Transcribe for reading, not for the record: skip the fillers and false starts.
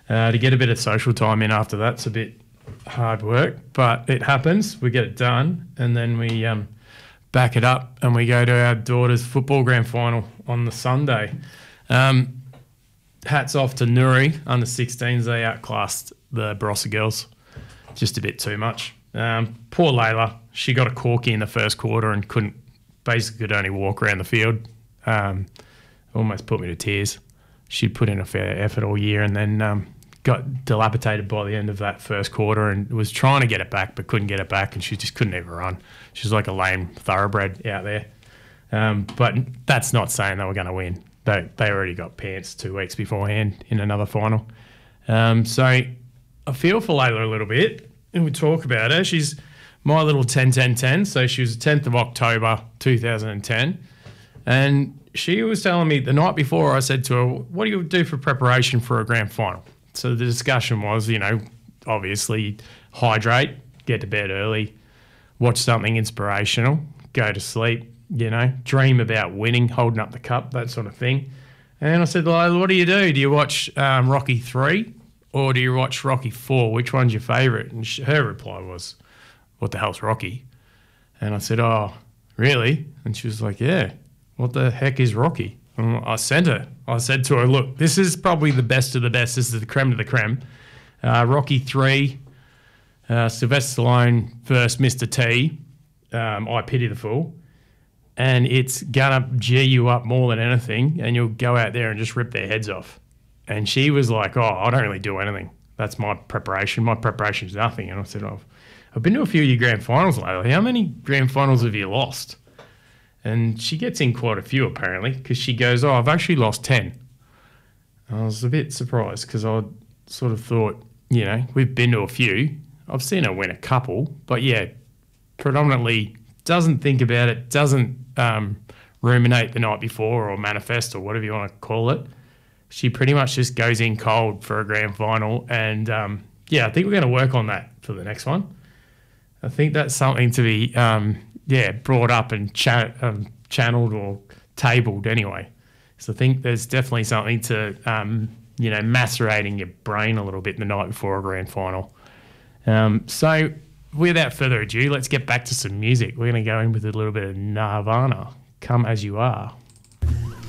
To get a bit of social time in after that's a bit hard work, but it happens. We get it done, and then we back it up and we go to our daughter's football grand final on the Sunday. Hats off to Nuri, under 16s. They outclassed the Barossa girls just a bit too much. Poor Layla, she got a corky in the first quarter and could only walk around the field. Almost put me to tears. She'd put in a fair effort all year and then got dilapidated by the end of that first quarter and was trying to get it back but couldn't get it back, and she just couldn't even run. She was like a lame thoroughbred out there. But that's not saying they were going to win. They already got pants 2 weeks beforehand in another final. So I feel for Layla a little bit, and we talk about her. She's my little 10-10-10, so she was the 10th of October 2010, and she was telling me the night before, I said to her, what do you do for preparation for a grand final? So the discussion was, obviously hydrate, get to bed early, watch something inspirational, go to sleep, dream about winning, holding up the cup, that sort of thing. And I said, well, what do? Do you watch Rocky 3 or do you watch Rocky 4? Which one's your favourite? And her reply was, what the hell's Rocky? And I said, oh, really? And she was like, yeah, what the heck is Rocky? And I said to her, look, this is probably the best of the best. This is the creme of the creme. Rocky 3, Sylvester Stallone versus Mr. T, I Pity the Fool. And it's going to G you up more than anything, and you'll go out there and just rip their heads off. And she was like, oh, I don't really do anything. That's my preparation. My preparation is nothing. And I said, I've been to a few of your grand finals lately. How many grand finals have you lost? And she gets in quite a few, apparently, because she goes, oh, I've actually lost 10. And I was a bit surprised because I sort of thought, we've been to a few. I've seen her win a couple, but yeah, predominantly doesn't think about it, doesn't ruminate the night before or manifest or whatever you want to call it. She pretty much just goes in cold for a grand final. And I think we're going to work on that for the next one. I think that's something to be brought up and channeled or tabled anyway. So I think there's definitely something to, macerating your brain a little bit the night before a grand final. So without further ado, let's get back to some music. We're going to go in with a little bit of Nirvana, Come As You Are.